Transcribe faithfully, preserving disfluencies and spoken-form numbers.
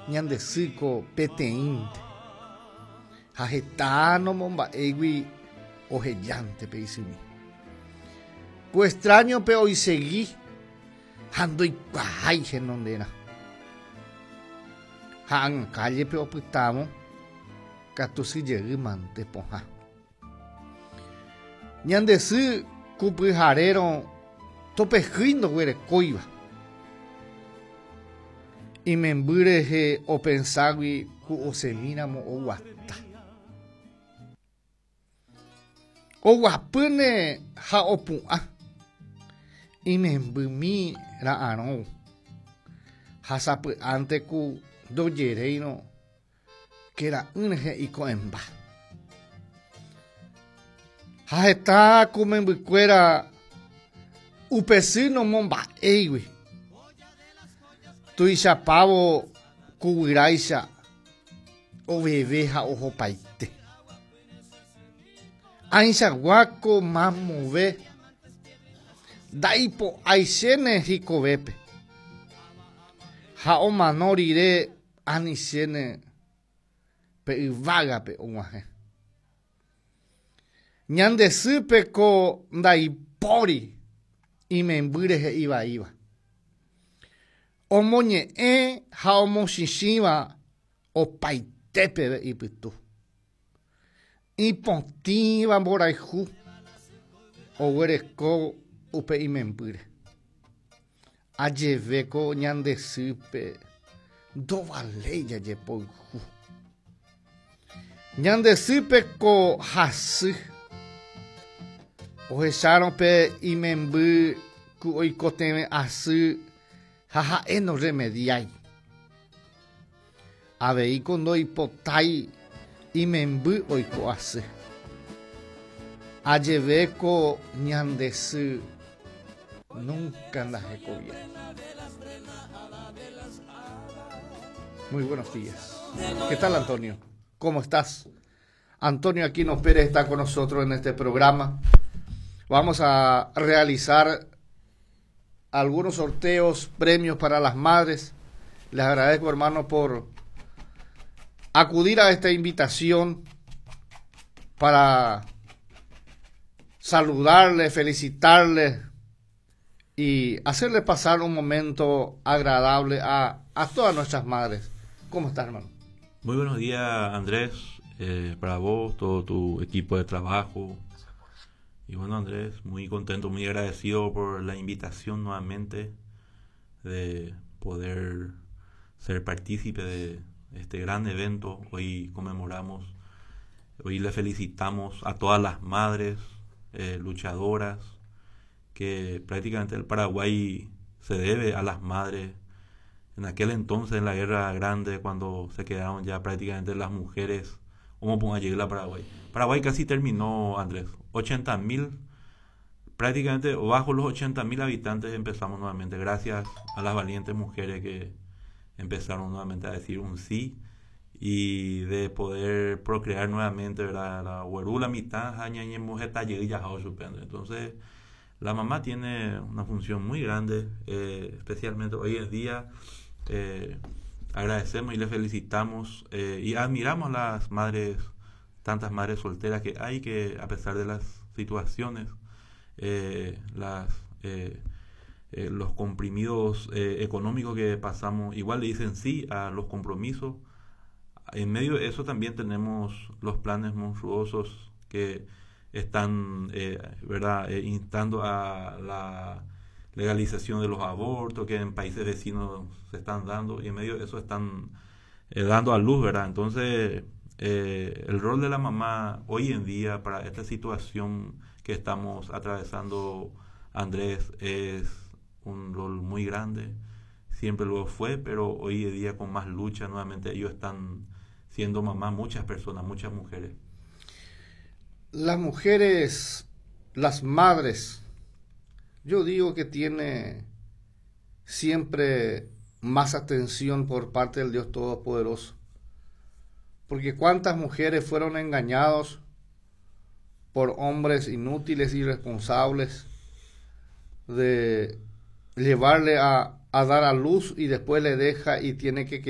ñande syko peteĩnte ha heta nomomba'égui ohejánte pe isými. Ku extraño pe oisegui ha ndoikuaái henondéra. Ha calle pe opytávo katu syjeýmante pohã. Ñande sy ku pyharérõ topehýi ndoguerekóiva. Imemby rehe openságui ku osemíramo oguata. Oguapýne ha opu'ã imembymi ra'ãrõ ha sapy'ánte ku ndojeréirõ kera'ỹ rehe iko'ẽmba. Ha heta ku membykuéra upesy nomomba'égui. Tuichapávo ku guyráicha oveve ha ohopaite. Aichaguáko mamove ndaipo'aichéne hikovépe ha omano rire anichéne pe yvágape og̃uahẽ. Ñande sýpeko ndaipóri imemby rehe ivaíva. Omoñe'ẽ ha omochĩchĩva opaitépeve ipytu. Ipotĩva mborayhu oguereko upe imembýre. Ajevéko ñande sýpe ndovaléi jajepoyhu. Ñande sýpeko hasy ohecháro pe imemby ku oikotevẽ asy ha ha'e noremediái. Aveiko ndoipotái imemby oiko asy. Ajevéko ñande sy nunca ndaheko bien. Muy buenos días. ¿Qué tal, Antonio? ¿Cómo estás? Antonio Aquino Pérez está con nosotros en este programa. Vamos a realizar algunos sorteos, premios para las madres. Les agradezco, hermano, por acudir a esta invitación para saludarle, felicitarle y hacerle pasar un momento agradable a, a todas nuestras madres. ¿Cómo estás, hermano? Muy buenos días, Andrés, eh, para vos, todo tu equipo de trabajo. Y bueno, Andrés, muy contento, muy agradecido por la invitación nuevamente de poder ser partícipe de este gran evento. Hoy conmemoramos, hoy le felicitamos a todas las madres eh, luchadoras, que prácticamente el Paraguay se debe a las madres. En aquel entonces, en la Guerra Grande, cuando se quedaron ya prácticamente las mujeres, ¿cómo pongo a llegar a Paraguay? Paraguay casi terminó, Andrés. ochenta mil, prácticamente bajo los ochenta mil habitantes empezamos nuevamente, gracias a las valientes mujeres que empezaron nuevamente a decir un sí y de poder procrear nuevamente, ¿verdad? La huerula mitad, y mujer entonces la mamá tiene una función muy grande, eh, especialmente hoy en día. Eh, agradecemos y le felicitamos eh, y admiramos a las madres, tantas madres solteras que hay, que a pesar de las situaciones, eh, las eh, eh, los comprimidos eh, económicos que pasamos, igual le dicen sí a los compromisos. En medio de eso también tenemos los planes monstruosos que están eh, verdad eh, instando a la legalización de los abortos que en países vecinos se están dando, y en medio de eso están eh, dando a luz, ¿verdad? Entonces eh, el rol de la mamá hoy en día para esta situación que estamos atravesando, Andrés, es un rol muy grande. Siempre lo fue, pero hoy en día con más lucha nuevamente ellos están siendo mamás, muchas personas, muchas mujeres. Las mujeres, las madres, yo digo que tiene siempre más atención por parte del Dios Todopoderoso. Porque cuántas mujeres fueron engañadas por hombres inútiles, irresponsables, de llevarle a, a dar a luz y después le deja y tiene que